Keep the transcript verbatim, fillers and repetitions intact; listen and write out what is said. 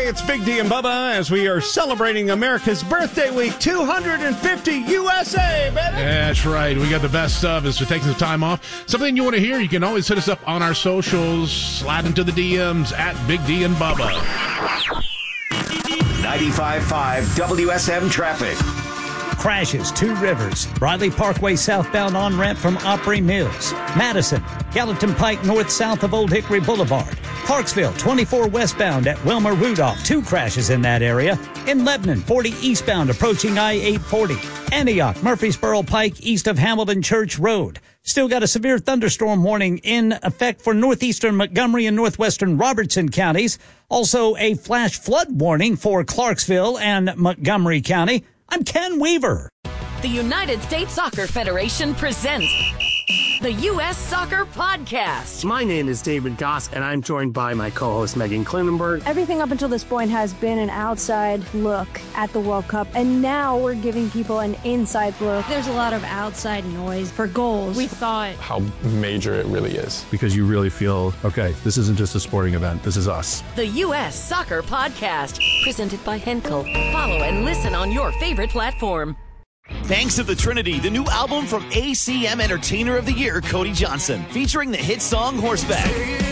it's Big D and Bubba as we are celebrating America's birthday week, two hundred fifty U S A, baby. That's right. We got the best stuff as we're taking some time off. Something you want to hear, you can always hit us up on our socials. Slide into the D Ms at Big D and Bubba. ninety-five point five W S M traffic. Crashes, Two Rivers, Briley Parkway southbound on-ramp from Opry Mills, Madison, Gallatin Pike north-south of Old Hickory Boulevard, Clarksville, twenty-four westbound at Wilmer Rudolph, two crashes in that area, in Lebanon, forty eastbound approaching I eight forty, Antioch, Murfreesboro Pike east of Hamilton Church Road. Still got a severe thunderstorm warning in effect for northeastern Montgomery and northwestern Robertson counties. Also a flash flood warning for Clarksville and Montgomery County. I'm Ken Weaver. The United States Soccer Federation presents the U S Soccer Podcast. My name is David Goss, and I'm joined by my co-host Megan Klinenberg. Everything up until this point has been an outside look at the World Cup, and now we're giving people an inside look. There's a lot of outside noise for goals. We thought how major it really is. Because you really feel, okay, this isn't just a sporting event, this is us. The U S Soccer Podcast, presented by Henkel. Follow and listen on your favorite platform. Thanks to the Trinity, the new album from A C M Entertainer of the Year, Cody Johnson, featuring the hit song Horseback.